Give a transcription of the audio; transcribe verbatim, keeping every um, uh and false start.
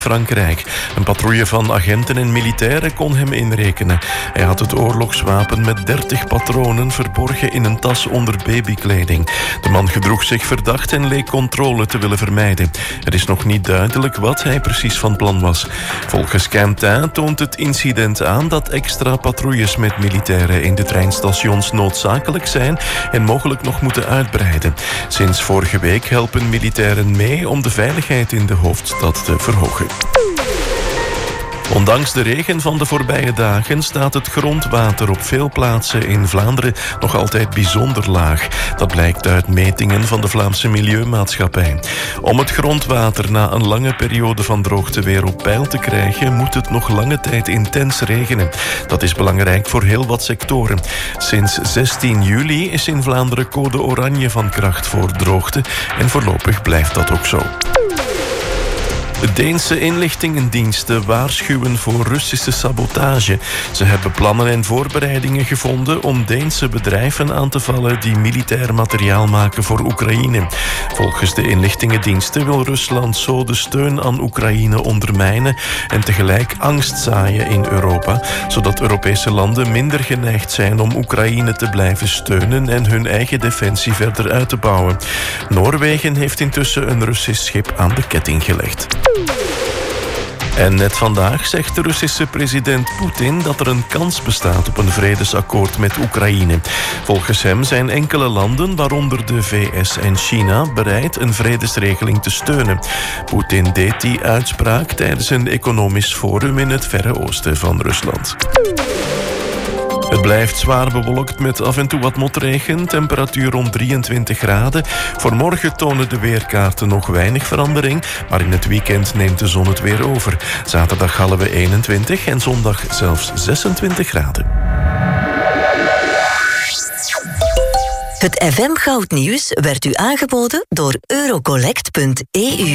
Frankrijk. Een patrouille van agenten en militairen kon hem inrekenen. Hij had het oorlogswapen met dertig patronen verborgen in een tas onder babykleding. De man gedroeg zich verdacht en leek controle te willen vermijden. Er is nog niet duidelijk wat hij precies van plan was. Volgens Quentin toont het incident aan dat extra patrouilles met militairen in de treinstations noodzakelijk zijn en mogelijk nog moeten uitbreiden. Sinds vorige week helpen militairen mee om de veiligheid in de hoofdstad te verhogen. Ondanks de regen van de voorbije dagen staat het grondwater op veel plaatsen in Vlaanderen nog altijd bijzonder laag. Dat blijkt uit metingen van de Vlaamse Milieumaatschappij. Om het grondwater na een lange periode van droogte weer op peil te krijgen, moet het nog lange tijd intens regenen. Dat is belangrijk voor heel wat sectoren. Sinds zestien juli is in Vlaanderen code oranje van kracht voor droogte en voorlopig blijft dat ook zo. De Deense inlichtingendiensten waarschuwen voor Russische sabotage. Ze hebben plannen en voorbereidingen gevonden om Deense bedrijven aan te vallen die militair materiaal maken voor Oekraïne. Volgens de inlichtingendiensten wil Rusland zo de steun aan Oekraïne ondermijnen en tegelijk angst zaaien in Europa, zodat Europese landen minder geneigd zijn om Oekraïne te blijven steunen en hun eigen defensie verder uit te bouwen. Noorwegen heeft intussen een Russisch schip aan de ketting gelegd. En net vandaag zegt de Russische president Poetin dat er een kans bestaat op een vredesakkoord met Oekraïne. Volgens hem zijn enkele landen, waaronder de V S en China, bereid een vredesregeling te steunen. Poetin deed die uitspraak tijdens een economisch forum in het Verre Oosten van Rusland. Het blijft zwaar bewolkt met af en toe wat motregen, temperatuur rond drieëntwintig graden. Voor morgen tonen de weerkaarten nog weinig verandering, maar in het weekend neemt de zon het weer over. Zaterdag halen we eenentwintig en zondag zelfs zesentwintig graden. Het F M Goudnieuws werd u aangeboden door Eurocollect punt e u.